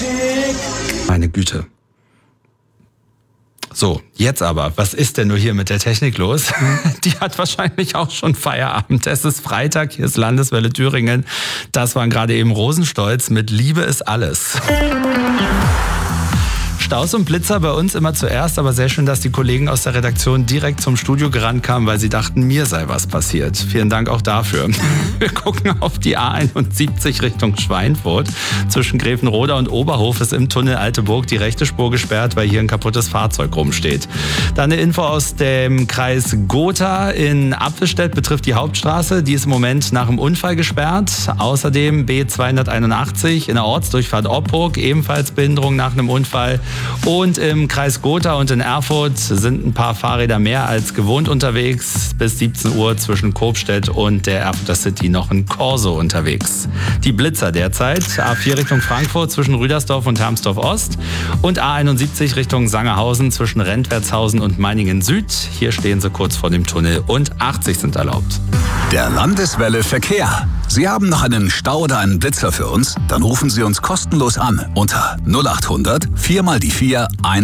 Meine Güte. So, jetzt aber, was ist denn nur hier mit der Technik los? Die hat wahrscheinlich auch schon Feierabend. Es ist Freitag, hier ist Landeswelle Thüringen. Das waren gerade eben Rosenstolz mit Liebe ist alles. Staus und Blitzer bei uns immer zuerst, aber sehr schön, dass die Kollegen aus der Redaktion direkt zum Studio gerannt kamen, weil sie dachten, mir sei was passiert. Vielen Dank auch dafür. Wir gucken auf die A71 Richtung Schweinfurt. Zwischen Grevenroda und Oberhof ist im Tunnel Alteburg die rechte Spur gesperrt, weil hier ein kaputtes Fahrzeug rumsteht. Dann eine Info aus dem Kreis Gotha in Apfelstedt betrifft die Hauptstraße. Die ist im Moment nach dem Unfall gesperrt. Außerdem B281 in der Ortsdurchfahrt Oppurg, ebenfalls Behinderung nach einem Unfall. Und im Kreis Gotha und in Erfurt sind ein paar Fahrräder mehr als gewohnt unterwegs. Bis 17 Uhr zwischen Kopstedt und der Erfurter City noch ein Corso unterwegs. Die Blitzer derzeit. A4 Richtung Frankfurt zwischen Rüdersdorf und Hermsdorf Ost. Und A71 Richtung Sangerhausen zwischen Rentwertshausen und Meiningen Süd. Hier stehen sie kurz vor dem Tunnel und 80 sind erlaubt. Der Landeswelle Verkehr. Sie haben noch einen Stau oder einen Blitzer für uns? Dann rufen Sie uns kostenlos an unter 0800 4 mal die 4